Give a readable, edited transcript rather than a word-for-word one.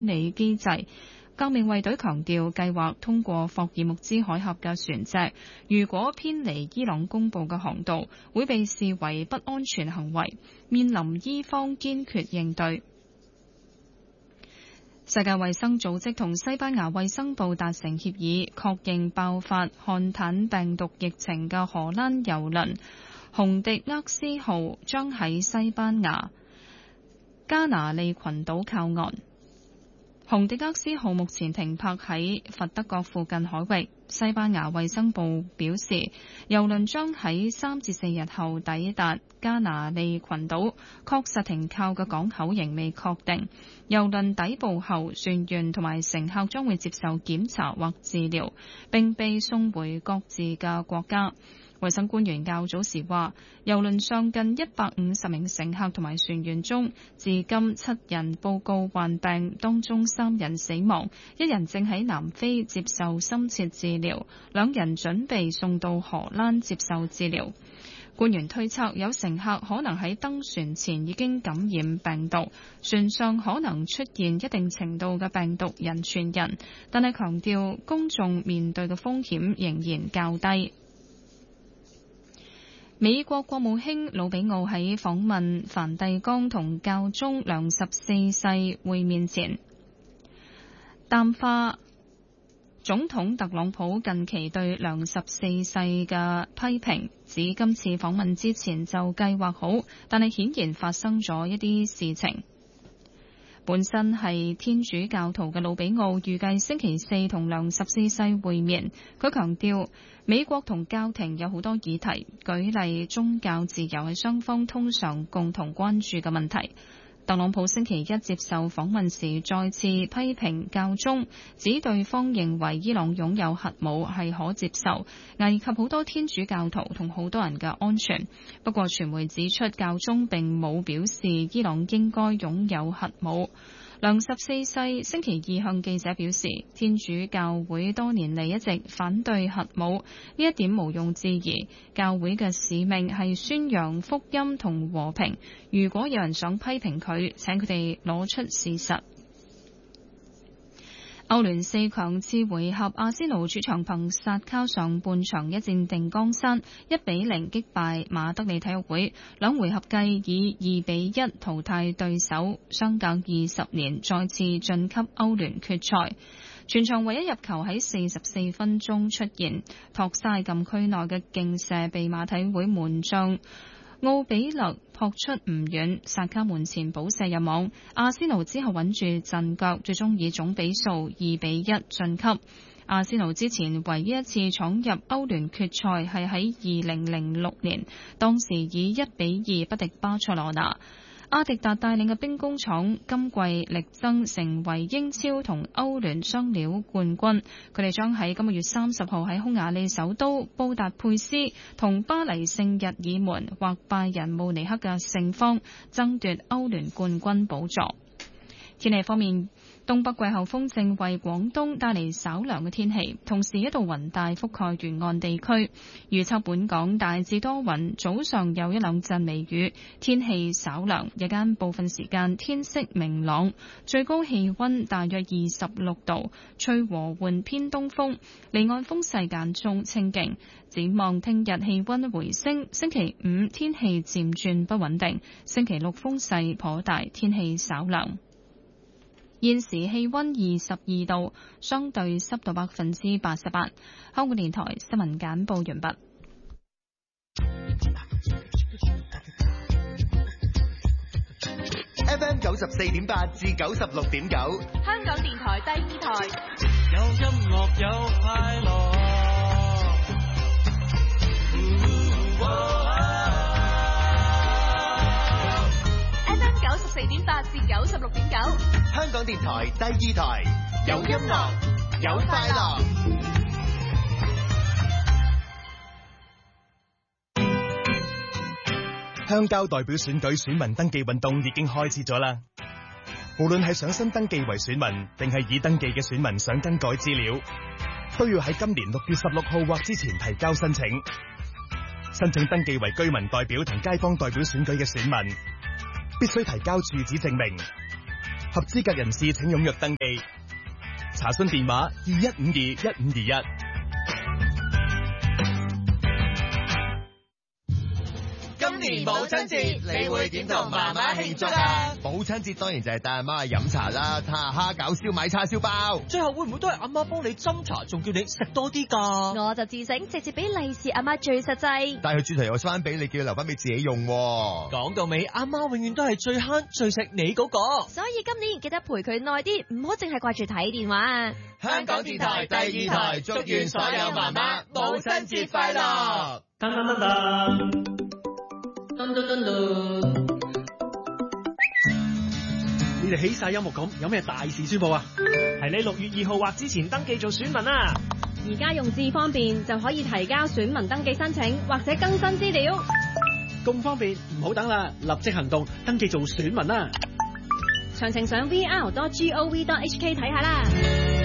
理機制。革命衛隊強調，計劃通過霍爾木茲海峽嘅船隻，如果偏離伊朗公佈嘅航道，會被視為不安全行為，面臨伊方堅決應對。世界衛生組織同西班牙衛生部達成協議，確認爆發漢坦病毒疫情嘅荷蘭郵輪洪迪厄斯號將喺西班牙加那利群島靠岸。洪迪厄斯號目前停泊喺佛得角附近海域。西班牙衛生部表示，郵輪將喺3至4日後抵達加那利群島，確實停靠嘅港口仍未確定。郵輪抵埗後，船員同埋乘客將會接受檢查或治療，並被送回各自嘅國家。衛生官員較早時話，郵輪上近150名乘客同埋船員中，至今7人報告患病，當中3人死亡，1人正喺南非接受深切治療，2人準備送到荷蘭接受治療。官員推測，有乘客可能喺登船前已經感染病毒，船上可能出現一定程度嘅病毒人傳人，但係強調公眾面對嘅風險仍然較低。美國國務卿魯比奧喺訪問梵蒂岡同教宗良14世會面前，淡化總統特朗普近期對良14世嘅批評，指今次訪問之前就計劃好，但係顯然發生咗一啲事情。本身係天主教徒嘅魯比奧預計星期4同良14世會面。佢強調美國同教廷有好多議題，舉例宗教自由係雙方通常共同關注嘅問題。特朗普星期一接受訪問時再次批評教宗，指對方認為伊朗擁有核武係可接受，危及好多天主教徒同好多人嘅安全。不過傳媒指出，教宗並冇表示伊朗應該擁有核武。良14世星期二向記者表示，天主教會多年嚟一直反對核武，呢一點毋庸置疑。教會嘅使命係宣揚福音同和平。如果有人想批評佢，請佢哋攞出事實。歐聯4強次回合，阿仙奴主場憑薩卡上半場一戰定江山，1-0擊敗馬德里體育會，兩回合計以2-1淘汰對手，相隔20年再次晉級歐聯決賽。全場唯一入球喺44分鐘出現，托沙禁區內嘅勁射被馬體會門將奧比勒撲出唔遠，薩卡門前補射入網。阿仙奴之後穩住陣腳，最終以總比數2-1晉級。阿仙奴之前唯一一次闖入歐聯決賽係喺2006年，當時以1-2不敵巴塞羅那。阿迪達帶領嘅兵工廠今季力爭成為英超同歐聯雙料冠軍，佢哋將喺今個月30號喺匈牙利首都布達佩斯同巴黎聖日耳門或拜仁慕尼黑嘅勝方爭奪歐聯冠軍寶座。天氣方面，東北季候風正為廣東帶嚟稍涼嘅天氣，同時一道雲帶覆蓋沿岸地區。預測本港大致多雲，早上有1-2陣微雨，天氣稍涼，日間部分時間天色明朗，最高氣溫大約26度，吹和緩偏東風，離岸風勢間中清勁。展望聽日氣溫回升，星期5天氣漸轉不穩定，星期6風勢頗大，天氣稍涼。現時氣溫22度，相對濕度88%。香港電台新聞簡報完畢。 FM 94.8至96.9， 香港電台第2台。 有音樂有快樂。 94.8至96.9， 香港電台第2台，有音樂有快樂。鄉郊代表選舉選民登記運動已經開始咗啦。無論係想新登記為選民，定係已登記嘅選民想更改資料，都要喺今年6月16號或之前提交申請。申請登記為居民代表同街坊代表選舉嘅選民，必須提交住址證明。 合資格人士請踴躍登記。查詢電話21521521。 今年母親節，你會點同媽媽慶祝啊？ 母親節當然就係帶阿媽去飲茶啦，睇下蝦餃、燒賣、叉燒包。 最後會唔會都係阿媽幫你斟茶，仲叫你食多啲㗎？ 我就自省，直接俾利是阿媽最實際。 但係佢轉頭又收翻俾你，叫佢留翻俾自己用。 講到尾，阿媽永遠都係最慳最食你嗰個。 所以今年記得陪佢耐啲，唔好淨係掛住睇電話。 香港電台第2台祝願所有媽媽母親節快樂。 噔噔噔噔。你哋起晒音樂咁，有咩大事宣佈啊？係你6月2號或之前登記做選民啊！ 而家用智方便就可以提交選民登記申請或者更新資料。 咁方便，唔好等啦，立即行動登記做選民啦！ 詳情上 vr.gov.hk 睇下啦。